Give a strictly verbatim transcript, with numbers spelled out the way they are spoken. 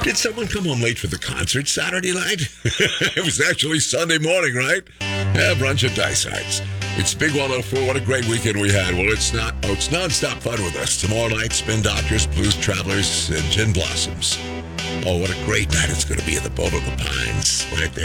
Did someone come home late for the concert Saturday night? It was actually Sunday morning, right? Yeah, brunch at Dysart's. It's Big one oh four. What a great weekend we had. Well, it's not. Oh, it's nonstop fun with us. Tomorrow night, Spin Doctors, Blues Travelers, and Gin Blossoms. Oh, what a great night it's going to be at the Boat of the Pines, right there.